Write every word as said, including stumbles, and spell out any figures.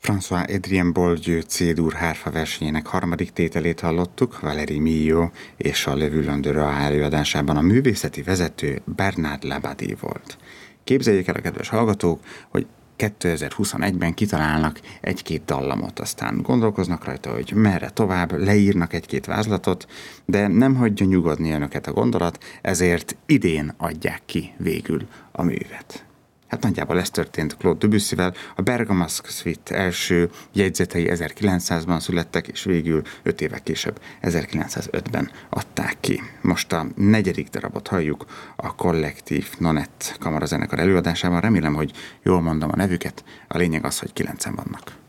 François Adrien Bourdieu C-dur hárfa versenyének harmadik tételét hallottuk, Valérie Millot és a Le Violon de Roi előadásában a művészeti vezető Bernard Labadie volt. Képzeljék el a kedves hallgatók, hogy kétezer-huszonegyben kitalálnak egy-két dallamot, aztán gondolkoznak rajta, hogy merre tovább, leírnak egy-két vázlatot, de nem hagyja nyugodni önöket a gondolat, ezért idén adják ki végül a művet. Hát nagyjából ez történt Claude Debussyvel, a Bergamasque Suite első jegyzetei ezerkilencszázban születtek, és végül öt évek később, ezerkilencszázötben adták ki. Most a negyedik darabot halljuk a Collectif Nonet kamarazenekar előadásában, remélem, hogy jól mondom a nevüket, a lényeg az, hogy kilencen vannak.